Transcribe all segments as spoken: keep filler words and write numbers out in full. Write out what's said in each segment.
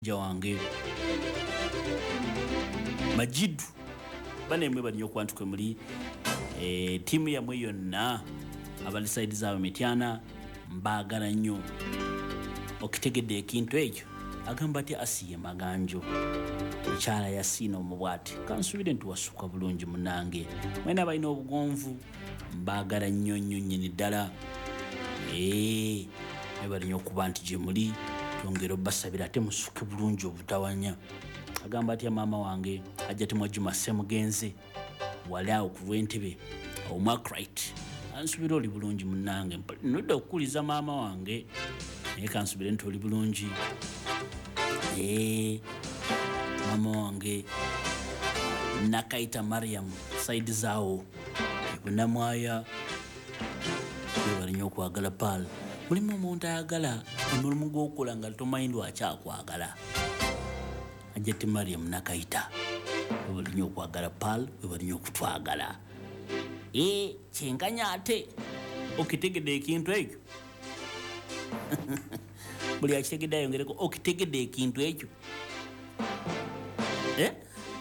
Jawange Majidu bane mwe banyo kwantukwe muri e, timu ya mwe yonna abali side zawe mityana mbagala nnyo okitegedde ekintu ekyo agamba ati asiye maganjo mukyala yasina omubwati kansubire nti wasuka bulungi munange mwena balina obugonvu mbagala nnyo nnyo nnyini ddala ee mwe balinyo okuba nti gye muli yongero basabira ate musuke bulungi obutawanya agamba ati mama wange ajja temwajuma semugenze wali awo ku lwentebe omwakrite ansubira oli bulungi munange nodda okukuliza mama wange naye kansubire nti oli bulungi ee mama wange Nakaita Mariam saidi zaawo ebunamwaya bebalinyo okwagala pal mulimu omuntu ayagala omulimu gw'okukola nga tomanyi lwakyakwagala ajjati Mariam Nakaita bebalinyo okwagala pal bebalinyo okutwagala ee kyenkanya ate okitegedde ekintu ekyo buli akitegedde ayongereko okitegedde ekintu ekyo eh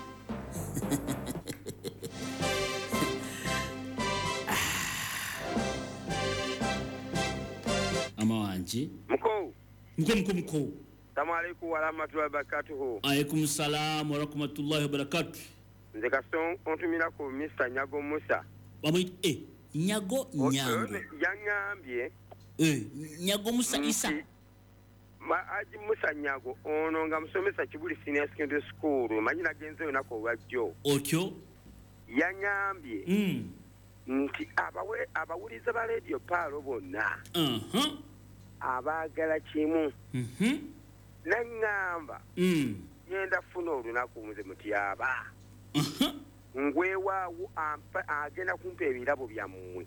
Amawanji mko mko mko mko Assalamu alaykum wa rahmatullahi wa barakatuh. Alaykum salam wa rahmatullahi wa barakatuh. Nze kaston ontumira ko Mister Nyago Musa. Wamwita eh Nyago Nyango. Yangambye eh Nyago Musa Isa. Ma aji Musa Nyago ono nga musomesa Kibuli Senior Secondary School manyina genze onako wajjo. Otyo yangambye mm nti abawe abawuliza ba radio palo bonna. Uh-huh. Abagala kimu. Mhm. Nangamba Mm. yenda funa olunaku muze mutyaba. Uh-huh. Ngwewa agenda kumpa ebirabo byammwe.